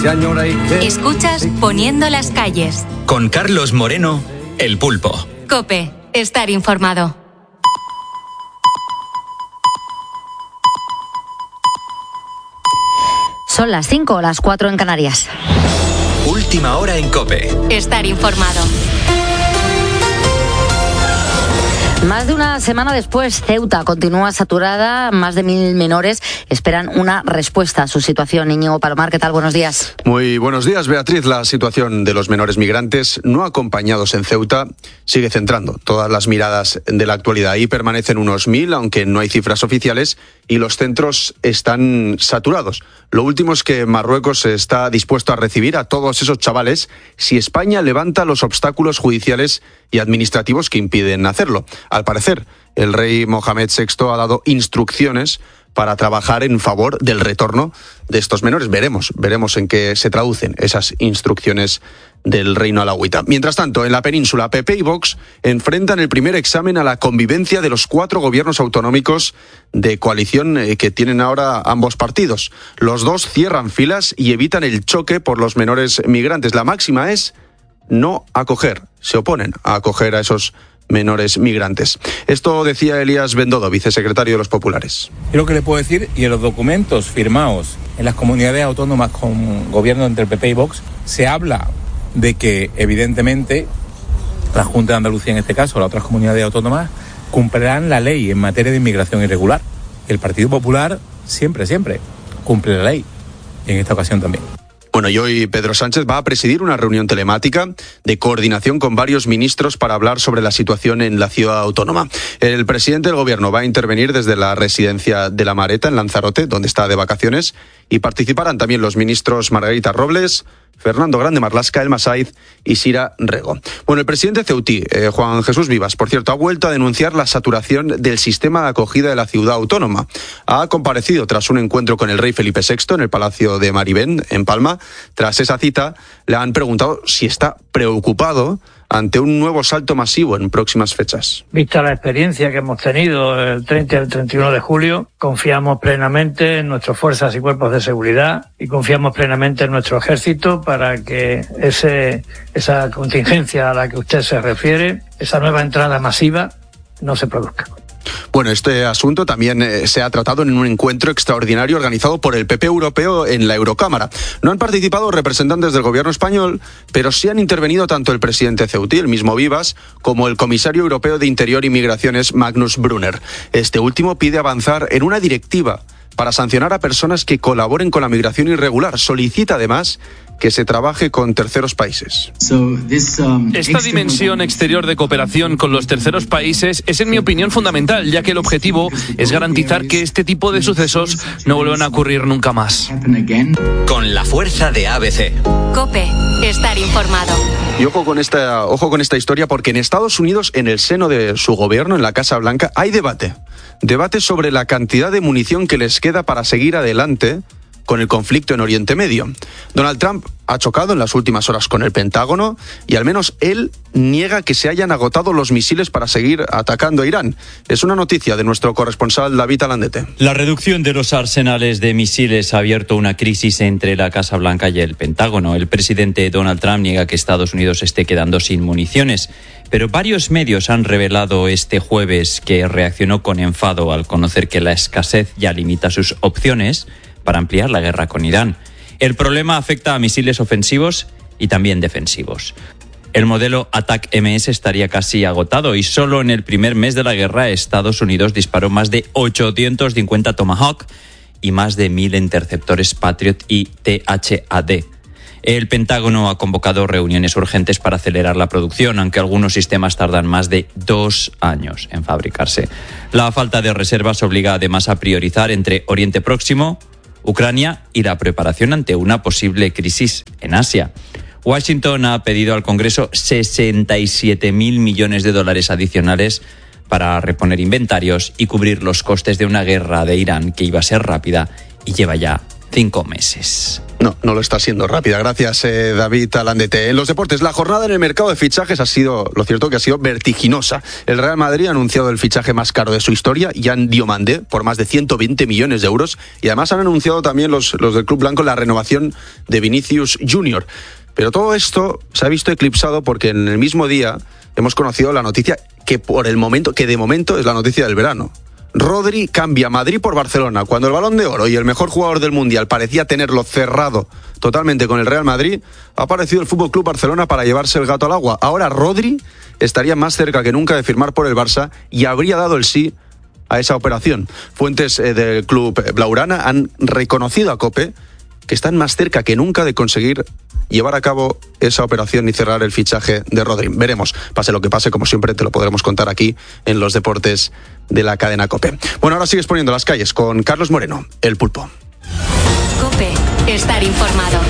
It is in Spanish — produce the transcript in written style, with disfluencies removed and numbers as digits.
Escuchas Poniendo las calles. Con Carlos Moreno, El Pulpo. COPE, estar informado. Son las 5 o las 4 en Canarias. Última hora en COPE. Estar informado. Más de una semana después, Ceuta continúa saturada. Más de 1.000 menores esperan una respuesta a su situación. Íñigo Palomar, ¿qué tal? Buenos días. Muy buenos días, Beatriz. La situación de los menores migrantes no acompañados en Ceuta sigue centrando todas las miradas de la actualidad. Ahí permanecen unos 1.000, aunque no hay cifras oficiales, y los centros están saturados. Lo último es que Marruecos está dispuesto a recibir a todos esos chavales si España levanta los obstáculos judiciales y administrativos que impiden hacerlo. Al parecer, el rey Mohamed VI ha dado instrucciones para trabajar en favor del retorno de estos menores. Veremos en qué se traducen esas instrucciones del reino alauita. Mientras tanto, en la península, PP y Vox enfrentan el primer examen a la convivencia de los 4 gobiernos autonómicos de coalición que tienen ahora ambos partidos. Los dos cierran filas y evitan el choque por los menores migrantes. La máxima es no acoger. Se oponen a acoger a esos menores migrantes. Esto decía Elías Bendodo, vicesecretario de los Populares. Yo lo que le puedo decir, y en los documentos firmados en las comunidades autónomas con gobierno entre PP y Vox, se habla de que evidentemente la Junta de Andalucía, en este caso, las otras comunidades autónomas, cumplirán la ley en materia de inmigración irregular. El Partido Popular siempre cumple la ley, y en esta ocasión también. Bueno, y hoy Pedro Sánchez va a presidir una reunión telemática de coordinación con varios ministros para hablar sobre la situación en la ciudad autónoma. El presidente del gobierno va a intervenir desde la residencia de La Mareta, en Lanzarote, donde está de vacaciones, y participarán también los ministros Margarita Robles, Fernando Grande Marlaska, Elma Saiz y Sira Rego. Bueno, el presidente ceutí, Juan Jesús Vivas, por cierto, ha vuelto a denunciar la saturación del sistema de acogida de la ciudad autónoma. Ha comparecido tras un encuentro con el rey Felipe VI en el Palacio de Maribén, en Palma. Tras esa cita, le han preguntado si está preocupado ante un nuevo salto masivo en próximas fechas. Vista la experiencia que hemos tenido el 30 y el 31 de julio, confiamos plenamente en nuestras fuerzas y cuerpos de seguridad y confiamos plenamente en nuestro ejército para que esa contingencia a la que usted se refiere, esa nueva entrada masiva, no se produzca. Bueno, este asunto también se ha tratado en un encuentro extraordinario organizado por el PP europeo en la Eurocámara. No han participado representantes del gobierno español, pero sí han intervenido tanto el presidente ceutí, el mismo Vivas, como el comisario europeo de Interior y Migraciones, Magnus Brunner. Este último pide avanzar en una directiva para sancionar a personas que colaboren con la migración irregular. Solicita además que se trabaje con terceros países. Esta dimensión exterior de cooperación con los terceros países es, en mi opinión, fundamental, ya que el objetivo es garantizar que este tipo de sucesos no vuelvan a ocurrir nunca más. Con la fuerza de ABC. COPE, estar informado. Y ojo con esta historia, porque en Estados Unidos, en el seno de su gobierno, en la Casa Blanca, hay debate sobre la cantidad de munición que les queda para seguir adelante con el conflicto en Oriente Medio. Donald Trump ha chocado en las últimas horas con el Pentágono y al menos él niega que se hayan agotado los misiles para seguir atacando a Irán. Es una noticia de nuestro corresponsal David Alandete. La reducción de los arsenales de misiles ha abierto una crisis entre la Casa Blanca y el Pentágono. El presidente Donald Trump niega que Estados Unidos esté quedando sin municiones, pero varios medios han revelado este jueves que reaccionó con enfado al conocer que la escasez ya limita sus opciones para ampliar la guerra con Irán. El problema afecta a misiles ofensivos y también defensivos. El modelo ATAC-MS estaría casi agotado y solo en el primer mes de la guerra Estados Unidos disparó más de 850 Tomahawk y más de 1.000 interceptores Patriot y THAAD. El Pentágono ha convocado reuniones urgentes para acelerar la producción, aunque algunos sistemas tardan más de 2 años en fabricarse. La falta de reservas obliga además a priorizar entre Oriente Próximo, Ucrania y la preparación ante una posible crisis en Asia. Washington ha pedido al Congreso 67.000 millones de dólares adicionales para reponer inventarios y cubrir los costes de una guerra de Irán que iba a ser rápida y lleva ya 5 meses. No lo está siendo rápida. Gracias, David Alandete. En los deportes, la jornada en el mercado de fichajes ha sido, lo cierto, que ha sido vertiginosa. El Real Madrid ha anunciado el fichaje más caro de su historia, Yan Diomandé, por más de 120 millones de euros. Y además han anunciado también los del Club Blanco la renovación de Vinicius Junior. Pero todo esto se ha visto eclipsado porque en el mismo día hemos conocido la noticia que de momento es la noticia del verano. Rodri cambia Madrid por Barcelona. Cuando el Balón de Oro y el mejor jugador del Mundial parecía tenerlo cerrado totalmente con el Real Madrid, ha aparecido el FC Barcelona para llevarse el gato al agua. Ahora Rodri estaría más cerca que nunca de firmar por el Barça y habría dado el sí a esa operación. Fuentes del club blaugrana han reconocido a COPE que están más cerca que nunca de conseguir llevar a cabo esa operación y cerrar el fichaje de Rodri. Veremos, pase lo que pase, como siempre te lo podremos contar aquí en los deportes de la cadena COPE. Bueno, ahora sigues poniendo las calles con Carlos Moreno, el Pulpo. COPE, estar informado.